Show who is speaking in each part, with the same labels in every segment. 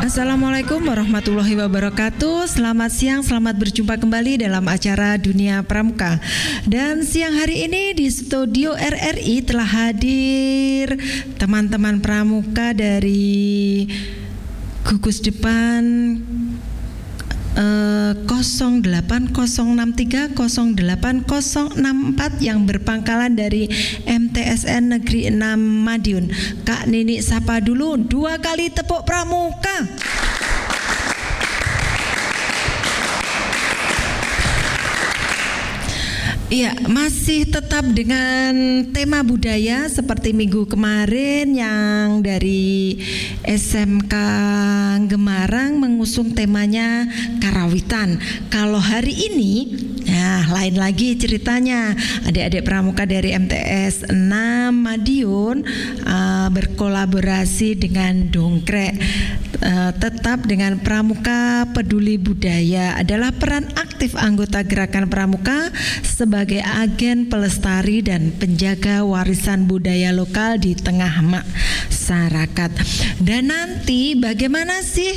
Speaker 1: Assalamualaikum warahmatullahi wabarakatuh. Selamat siang, selamat berjumpa kembali dalam acara Dunia Pramuka. Dan siang hari ini di studio RRI telah hadir teman-teman pramuka dari gugus depan 08063080064 yang berpangkalan dari MTSN Negeri 6 Madiun. Kak Nini sapa dulu, 2 kali tepuk pramuka. Iya, masih tetap dengan tema budaya seperti minggu kemarin yang dari SMK Gemarang mengusung temanya karawitan. Kalau hari ini, nah lain lagi ceritanya. Adik-adik pramuka dari MTS 6 Madiun berkolaborasi dengan Dongkrek. Tetap dengan Pramuka Peduli Budaya adalah peran aktif anggota gerakan pramuka sebagai agen pelestari dan penjaga warisan budaya lokal di tengah masyarakat. Dan nanti bagaimana sih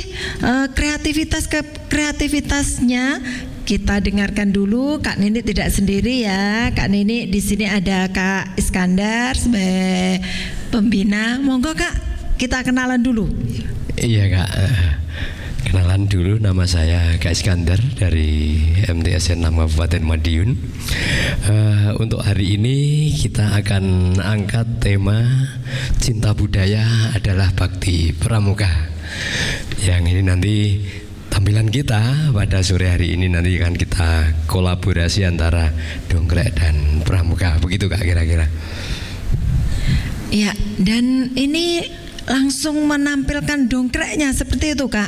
Speaker 1: kreativitasnya? Kita dengarkan dulu. Kak Nini tidak sendiri ya. Kak Nini di sini ada Kak Iskandar sebagai pembina. Monggo Kak, kita kenalan dulu.
Speaker 2: Iya Kak, kenalan dulu, nama saya Kak Iskandar dari MTSN 6 Kabupaten Madiun. Untuk hari ini kita akan angkat tema cinta budaya adalah bakti pramuka. Yang ini nanti tampilan kita pada sore hari ini nanti akan kita kolaborasi antara Dongkrek dan pramuka. Begitu Kak kira-kira.
Speaker 1: Ya, dan ini langsung menampilkan dongkreknya seperti itu Kak?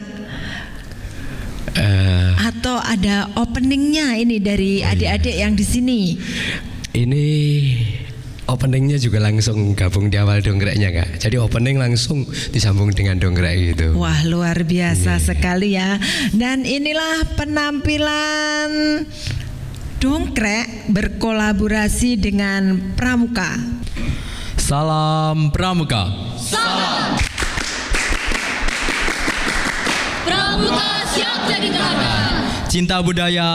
Speaker 1: Atau ada openingnya ini dari adik-adik yang di sini?
Speaker 2: Ini openingnya juga langsung gabung di awal dongkreknya Kak. Jadi opening langsung disambung dengan dongkrek gitu.
Speaker 1: Wah, luar biasa sekali ya. Dan inilah penampilan dongkrek berkolaborasi dengan pramuka.
Speaker 3: Salam pramuka.
Speaker 4: Salam pramuka siap jadi teladan.
Speaker 3: Cinta budaya